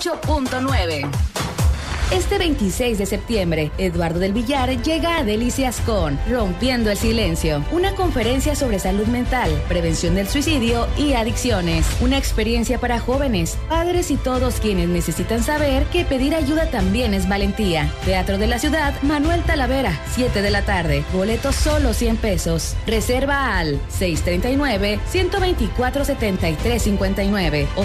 98.9. Este 26 de septiembre, Eduardo del Villar llega a Delicias con Rompiendo el Silencio, una conferencia sobre salud mental, prevención del suicidio y adicciones. Una experiencia para jóvenes, padres y todos quienes necesitan saber que pedir ayuda también es valentía. Teatro de la Ciudad, Manuel Talavera, 7 de la tarde. Boletos solo 100 pesos. Reserva al 639-124-7359 o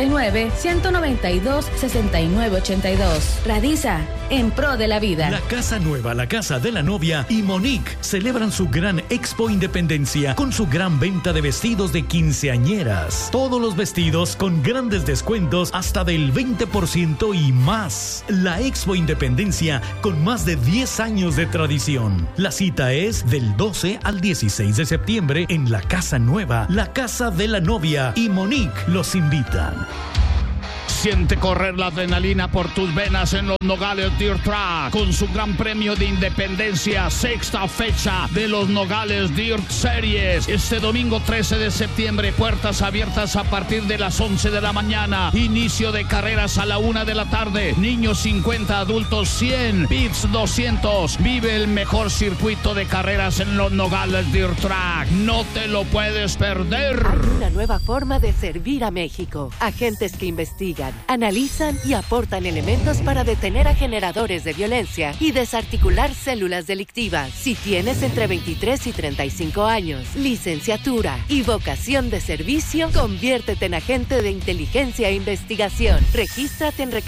639-192-6982. En pro de la vida. La Casa Nueva, la Casa de la Novia y Monique celebran su gran Expo Independencia con su gran venta de vestidos de quinceañeras. Todos los vestidos con grandes descuentos hasta del 20% y más. La Expo Independencia con más de 10 años de tradición. La cita es del 12 al 16 de septiembre en la Casa Nueva, la Casa de la Novia y Monique los invitan. Siente correr la adrenalina por tus venas en los Nogales Dirt Track con su gran premio de independencia, sexta fecha de los Nogales Dirt Series. Este domingo 13 de septiembre, puertas abiertas a partir de las 11 de la mañana. Inicio de carreras a la 1 de la tarde. Niños 50, adultos 100, PIPS 200. Vive el mejor circuito de carreras en los Nogales Dirt Track. No te lo puedes perder. Hay una nueva forma de servir a México. Agentes que investigan, analizan y aportan elementos para detener a generadores de violencia y desarticular células delictivas. Si tienes entre 23 y 35 años, licenciatura y vocación de servicio, conviértete en agente de inteligencia e investigación. Regístrate en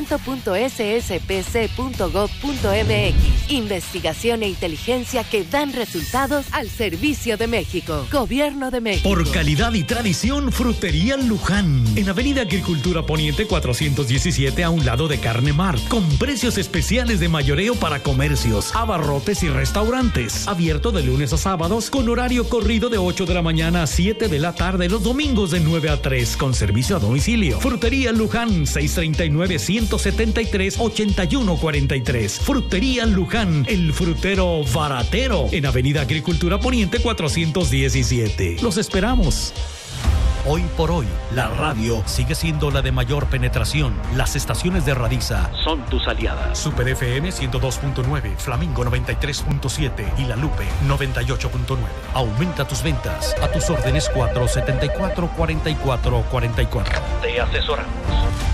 reclutamiento.sspc.gov.mx. Investigación e inteligencia que dan resultados al servicio de México. Gobierno de México. Por calidad y tradición, Frutería Luján. En Avenida Agricultura Poniente 417 a un lado de Carne Mart, con precios especiales de mayoreo para comercios, abarrotes y restaurantes. Abierto de lunes a sábados con horario corrido de 8 de la mañana a 7 de la tarde, los domingos de 9 a 3 con servicio a domicilio. Frutería Luján, 639-173-8143. Frutería Luján, el frutero baratero, en Avenida Agricultura Poniente 417. Los esperamos. Hoy por hoy, la radio sigue siendo la de mayor penetración. Las estaciones de Radiza son tus aliadas. Super FM 102.9, Flamingo 93.7 y La Lupe 98.9. Aumenta tus ventas. A tus órdenes 474-4444. Te asesoramos.